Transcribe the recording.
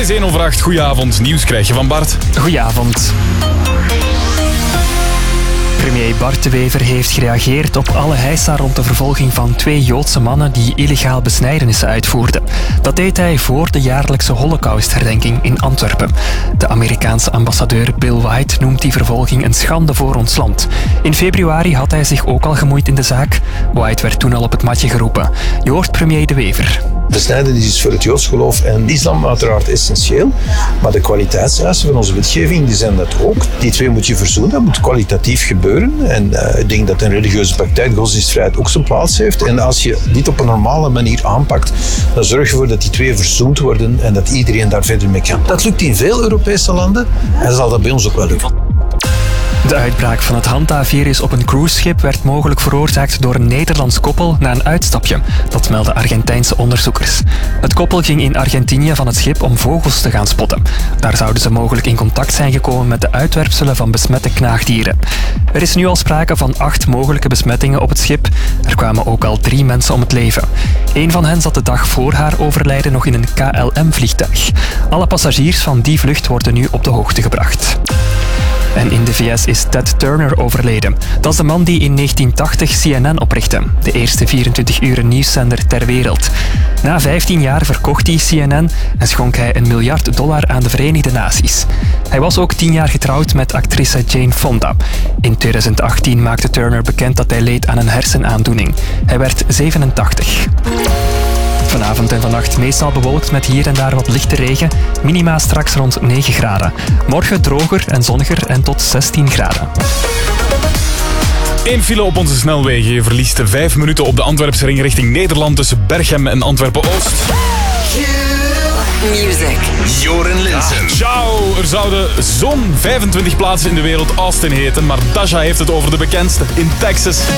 is 1:08. Goedenavond. Nieuws krijg je van Bart. Goedenavond. Premier Bart De Wever heeft gereageerd op alle heisa rond de vervolging van 2 Joodse mannen die illegaal besnijdenissen uitvoerden. Dat deed hij voor de jaarlijkse Holocaustherdenking in Antwerpen. De Amerikaanse ambassadeur Bill White noemt die vervolging een schande voor ons land. In februari had hij zich ook al gemoeid in de zaak. White werd toen al op het matje geroepen. Je hoort premier De Wever. Besnijdenis is voor het Joods geloof en islam uiteraard essentieel, maar de kwaliteitseisen van onze wetgeving die zijn dat ook. Die twee moet je verzoenen, dat moet kwalitatief gebeuren en ik denk dat een religieuze praktijk, godsdienstvrijheid, ook zijn plaats heeft. En als je dit op een normale manier aanpakt, dan zorg je ervoor dat die twee verzoend worden en dat iedereen daar verder mee kan. Dat lukt in veel Europese landen en zal dat bij ons ook wel lukken. De uitbraak van het Hanta-virus op een cruiseschip werd mogelijk veroorzaakt door een Nederlands koppel na een uitstapje. Dat melden Argentijnse onderzoekers. Het koppel ging in Argentinië van het schip om vogels te gaan spotten. Daar zouden ze mogelijk in contact zijn gekomen met de uitwerpselen van besmette knaagdieren. Er is nu al sprake van 8 mogelijke besmettingen op het schip. Er kwamen ook al 3 mensen om het leven. Een van hen zat de dag voor haar overlijden nog in een KLM-vliegtuig. Alle passagiers van die vlucht worden nu op de hoogte gebracht. En in de VS is Ted Turner overleden. Dat is de man die in 1980 CNN oprichtte, de eerste 24-uren nieuwszender ter wereld. Na 15 jaar verkocht hij CNN en schonk hij $1 miljard aan de Verenigde Naties. Hij was ook 10 jaar getrouwd met actrice Jane Fonda. In 2018 maakte Turner bekend dat hij leed aan een hersenaandoening. Hij werd 87. Vanavond en vannacht meestal bewolkt met hier en daar wat lichte regen. Minima straks rond 9 graden. Morgen droger en zonniger en tot 16 graden. 1 file op onze snelwegen. Je verliest 5 minuten op de Antwerpse ring richting Nederland tussen Berchem en Antwerpen-Oost. Music. Joren Linssen. Ciao! Er zouden zo'n 25 plaatsen in de wereld Austin heten, maar Dasha heeft het over de bekendste in Texas.